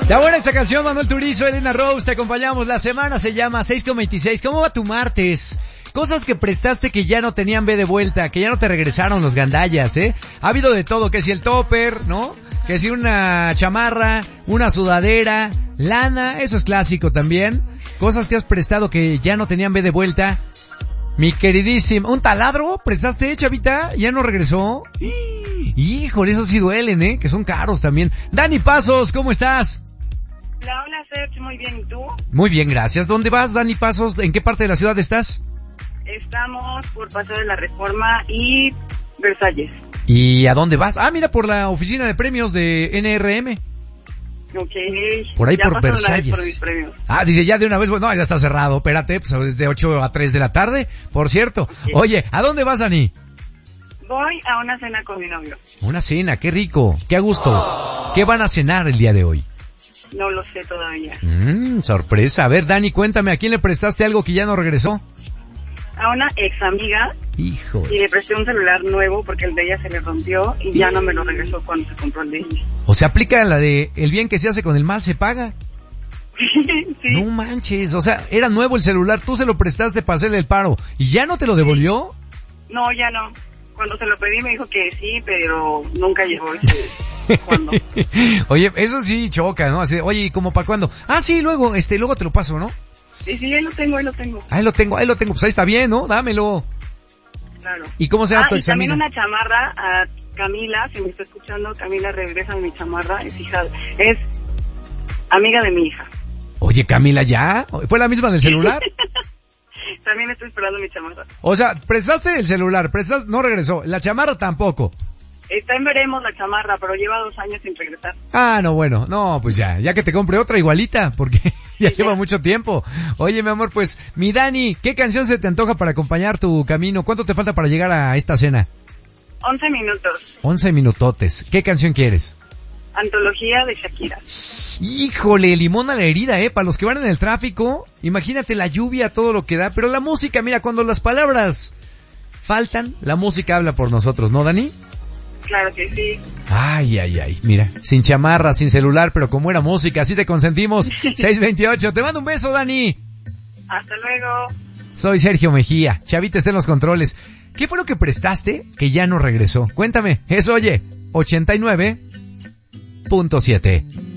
Está buena esta canción, Manuel Turizo, Elena Rose, te acompañamos. La semana se llama 6:26. ¿Cómo va tu martes? Cosas que prestaste que ya no tenían B de vuelta, que ya no te regresaron los gandallas, ¿eh? Ha habido de todo, que si el topper, ¿no? Que si una chamarra, una sudadera, lana, eso es clásico también. Cosas que has prestado que ya no tenían B de vuelta. Mi queridísimo, ¿un taladro prestaste, chavita? ¿Ya no regresó? Híjole, esos sí duelen, ¿eh? Que son caros también. Dani Pasos, ¿cómo estás? Hola, Sergio, muy bien, ¿y tú? Muy bien, gracias. ¿Dónde vas, Dani Pasos? ¿En qué parte de la ciudad estás? Estamos por Paseo de la Reforma y Versalles. ¿Y a dónde vas? Ah, mira, por la oficina de premios de NRM. Ok. Por ahí ya por Versalles. Por mis premios. Ah, dice ya de una vez, bueno, no, ya está cerrado, espérate, pues es de 8 a 3 de la tarde, por cierto. Okay. Oye, ¿a dónde vas, Dani? Voy a una cena con mi novio. Una cena, qué rico, qué a gusto. ¿Qué van a cenar el día de hoy? No lo sé todavía. Sorpresa. A ver, Dani, cuéntame, ¿a quién le prestaste algo que ya no regresó? A una ex amiga. Hijo. Y le presté un celular nuevo porque el de ella se le rompió y ya no me lo regresó cuando se compró el de ella. O sea, aplica la de el bien que se hace con el mal se paga. Sí. No manches, o sea, era nuevo el celular, tú se lo prestaste para hacerle el paro y ya no te lo devolvió. No, ya no. Cuando se lo pedí me dijo que sí, pero nunca llegó ¿cuándo? Oye, eso sí choca, ¿no? Así, oye, ¿y cómo para cuándo? Ah, sí, luego te lo paso, ¿no? Sí, ahí lo tengo. Ahí lo tengo, pues ahí está bien, ¿no? Dámelo. Claro. ¿Y cómo se llama tu y examen? También una chamarra a Camila, si me está escuchando, Camila, regresa mi chamarra, es amiga de mi hija. Oye, Camila, ¿ya? ¿Fue la misma del celular? También estoy esperando mi chamarra. O sea, prestaste el celular, no regresó, la chamarra tampoco. Está en veremos la chamarra, pero lleva 2 años sin regresar. Ah, no, bueno, no, pues ya que te compre otra igualita, porque ya lleva mucho tiempo. Oye, mi amor, pues, mi Dani, ¿qué canción se te antoja para acompañar tu camino? ¿Cuánto te falta para llegar a esta cena? 11 minutos. 11 minutotes. ¿Qué canción quieres? Antología de Shakira. Híjole, limón a la herida, para los que van en el tráfico, imagínate la lluvia, todo lo que da, pero la música, mira, cuando las palabras faltan, la música habla por nosotros, ¿no, Dani? Claro que sí. Ay, mira, sin chamarra, sin celular, pero como era música, así te consentimos. 6:28, te mando un beso, Dani. Hasta luego. Soy Sergio Mejía, Chavita está en los controles. ¿Qué fue lo que prestaste que ya no regresó? Cuéntame, oye, 89.7.